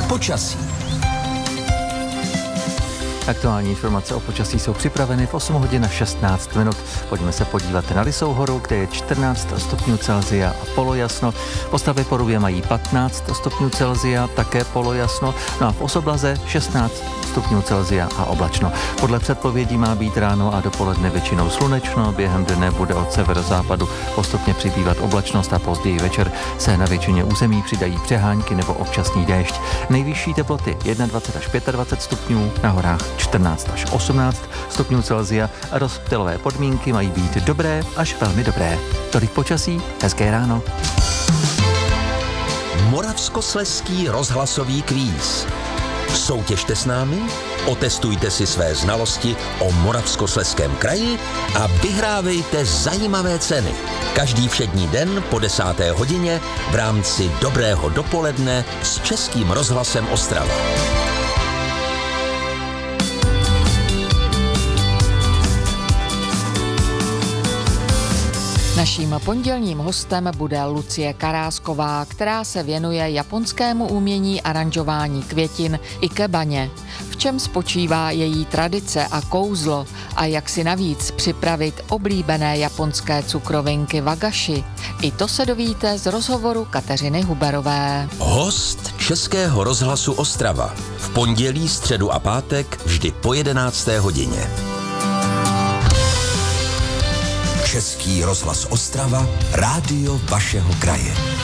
počasí. Aktuální informace o počasí jsou připraveny v 8 hodin a 16 minut. Pojďme se podívat na Lysou horu, kde je 14 stupňů Celsia a polojasno. V Ostravě Porubě mají 15 stupňů Celsia, také polojasno. No a v Osoblaze 16 stupňů Celsia a oblačno. Podle předpovědí má být ráno a dopoledne většinou slunečno, během dne bude od severozápadu postupně přibývat oblačnost a později večer se na většině území přidají přehánky nebo občasný déšť. Nejvyšší teploty 21 až 25 stupňů, na horách 14 až 18 stupňů Celsia a rozptylové podmínky mají být dobré až velmi dobré. Tolik počasí, hezké ráno. Moravskoslezský rozhlasový kvíz. Soutěžte s námi, otestujte si své znalosti o Moravskoslezském kraji a vyhrávejte zajímavé ceny. Každý všední den po 10. hodině v rámci Dobrého dopoledne s Českým rozhlasem Ostrava. Naším pondělním hostem bude Lucie Karásková, která se věnuje japonskému umění aranžování květin ikebaně. V čem spočívá její tradice a kouzlo a jak si navíc připravit oblíbené japonské cukrovinky wagashi. I to se dovíte z rozhovoru Kateřiny Huberové. Host Českého rozhlasu Ostrava. V pondělí, středu a pátek vždy po 11. hodině. Český rozhlas Ostrava, rádio vašeho kraje.